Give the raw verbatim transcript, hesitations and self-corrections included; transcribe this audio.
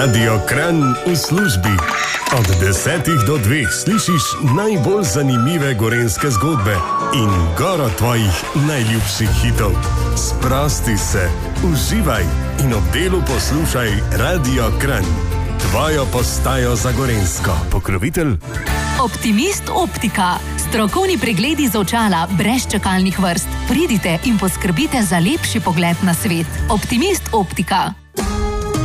Radio Kranj v službi. Od desetih do dveh slišiš najbolj zanimive gorenjske zgodbe in goro tvojih najljubših hitov. Sprosti se, uživaj in ob delu poslušaj Radio Kranj. Tvojo postajo za gorenjsko. Pokrovitelj Optimist Optika. Strokovni pregledi z očala brez čakalnih vrst. Pridite in poskrbite za lepši pogled na svet. Optimist Optika.